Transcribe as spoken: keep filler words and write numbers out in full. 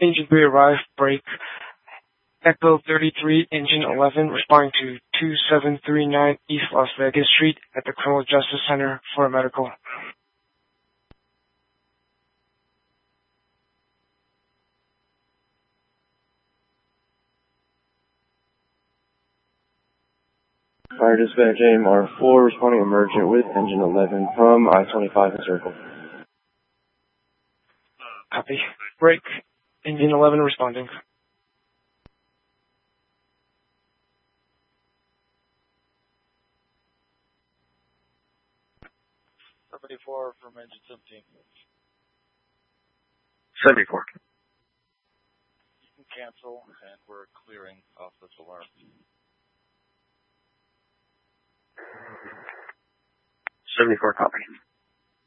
Engine three arrived, break. Echo thirty-three, Engine eleven, responding to two seven three nine East Las Vegas Street at the Criminal Justice Center for a medical. Fire dispatch A M R four, responding emergent with engine eleven from I twenty-five and circle. Copy. Break. Engine eleven responding. seventy-four from engine seventeen. seventy-four. You can cancel, and we're clearing off this alarm. seventy-four, copy.